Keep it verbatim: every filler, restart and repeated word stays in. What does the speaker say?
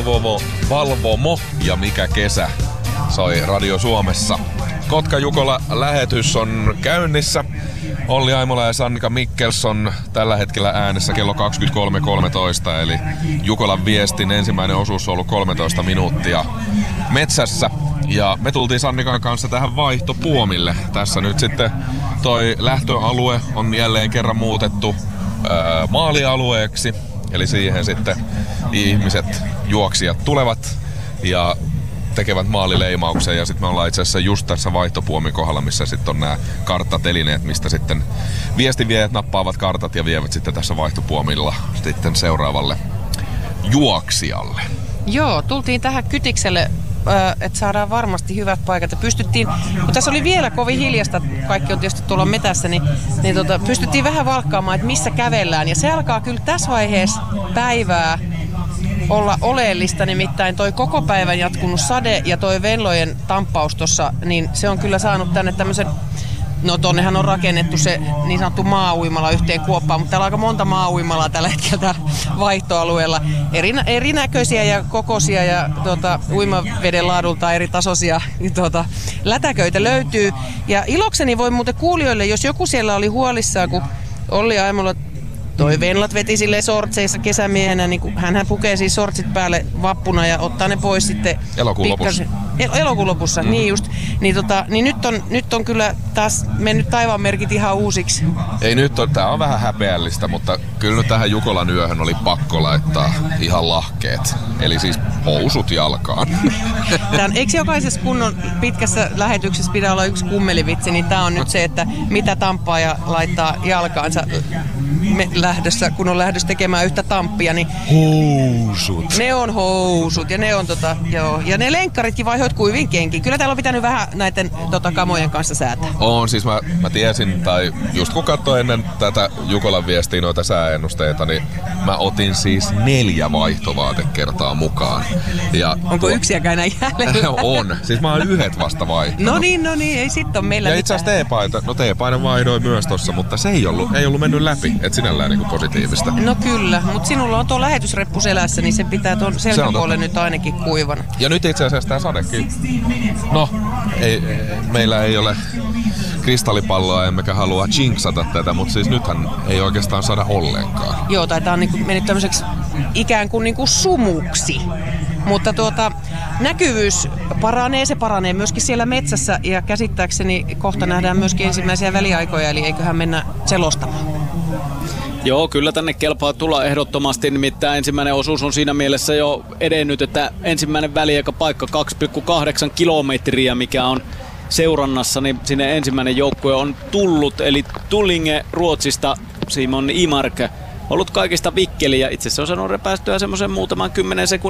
Valvomo, Valvomo ja mikä kesä soi Radio Suomessa. Kotka-Jukola-lähetys on käynnissä. Olli Aimola ja Sannika Mikkelson tällä hetkellä äänessä kello kaksikymmentäkolme kolmetoista, eli Jukolan viestin ensimmäinen osuus on ollut kolmetoista minuuttia metsässä. Ja me tultiin Sannikan kanssa tähän vaihtopuomille. Tässä nyt sitten toi lähtöalue on jälleen kerran muutettu ää, maalialueeksi. Eli siihen sitten ihmiset, juoksijat tulevat ja tekevät maalileimauksen. Ja sitten me ollaan itse asiassa just tässä vaihtopuomin kohdalla, missä sitten on nämä karttatelineet, mistä sitten viestinviejät nappaavat kartat ja vievät sitten tässä vaihtopuomilla sitten seuraavalle juoksijalle. Joo, tultiin tähän Kytikselle, että saadaan varmasti hyvät paikat. Ja pystyttiin, kun tässä oli vielä kovin hiljasta, kaikki on tietysti tuolla metässä, niin, niin tota, pystyttiin vähän valkkaamaan, että missä kävellään. Ja se alkaa kyllä tässä vaiheessa päivää olla oleellista, nimittäin toi koko päivän jatkunut sade ja toi Venlojen tamppaus tossa, niin se on kyllä saanut tänne tämmöisen, no tonnehan on rakennettu se niin sanottu maa-uimala yhteen kuoppaan, mutta täällä on aika monta maa-uimalaa tällä hetkellä täällä vaihtoalueella. Eri, erinäköisiä ja kokoisia ja tuota, uimaveden laadulta eri tasoisia tuota, lätäköitä löytyy. Ja ilokseni voi muuten kuulijoille, jos joku siellä oli huolissaan, kun Olli Aimola toi Venlat veti silleen sortseissa kesämiehenä, niin kun hänhän pukee siis sortsit päälle vappuna ja ottaa ne pois sitten elokuun lopussa. El- elokuun lopussa, mm-hmm. niin just. Niin, tota, niin nyt, on, nyt on kyllä taas mennyt taivaanmerkit ihan uusiksi. Ei nyt on, tää on vähän häpeällistä, mutta kyllä nyt tähän Jukolan yöhön oli pakko laittaa ihan lahkeet. Eli siis housut jalkaan. Tän, eikö jokaisessa kunnon pitkässä lähetyksessä pitää olla yksi kummelivitsi, niin tää on nyt se, että mitä tamppaaja laittaa jalkaansa me lähdössä, kun on lähdössä tekemään yhtä tamppia, niin housut. Ne on housut ja ne on tota, joo. Ja ne lenkkaritkin vaihoit kuivin kenkin. Kyllä täällä on pitänyt vähän näiden tota, kamojen kanssa säätää. On, siis mä, mä tiesin, tai just kun katsoin ennen tätä Jukolan viestiä noita sääennusteita, niin mä otin siis neljä vaihtovaatekertaa mukaan. Ja onko yksiäkään enää jäljellä? On, siis mä oon yhdet vasta vaihtanut. No niin, no niin, ei sit on meillä ja itse asiassa teepaita, no teepaita vaihdoin myös tossa, mutta se ei ollut, ei ollut mennyt läpi. Et sinällään niin kuin positiivista. No kyllä, mutta sinulla on tuo lähetysreppu selässä, niin se pitää tuon selkäpuolen nyt ainakin kuivana. Ja nyt itse asiassa tää sadekin. No, ei, meillä ei ole kristallipalloa, emmekä halua jinxata tätä, mutta siis nythän ei oikeastaan saada ollenkaan. Joo, tai tää on niinku mennyt tämmöiseksi ikään kuin niinku sumuksi. Mutta tuota, näkyvyys paranee, se paranee myöskin siellä metsässä ja käsittääkseni kohta nähdään myöskin ensimmäisiä väliaikoja, eli eiköhän mennä selostamaan. Joo, kyllä tänne kelpaa tulla ehdottomasti, nimittäin ensimmäinen osuus on siinä mielessä jo edennyt, että ensimmäinen väliaikapaikka kaksi pilkku kahdeksan kilometriä, mikä on seurannassa, niin sinne ensimmäinen joukkue on tullut, eli Tullinge Ruotsista Simon Imark. Ollut kaikista vikkeli ja itse asiassa on saanut repäistyä semmoisen muutaman kymmenen sekunnin